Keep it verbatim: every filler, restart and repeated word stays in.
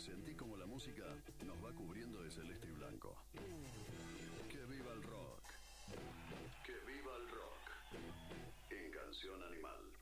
Sentí como la música nos va cubriendo de celeste y blanco. ¡Que viva el rock! ¡Que viva el rock! En Canción Animal.